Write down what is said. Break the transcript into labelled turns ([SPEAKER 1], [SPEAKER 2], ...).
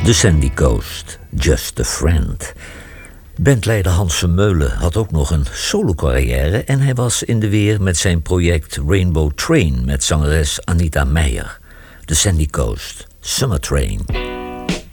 [SPEAKER 1] The Sandy Coast, Just a Friend. Bandleider Hans Vermeulen had ook nog een solo-carrière en hij was in de weer met zijn project Rainbow Train met zangeres Anita Meijer. The Sandy Coast, Summer Train.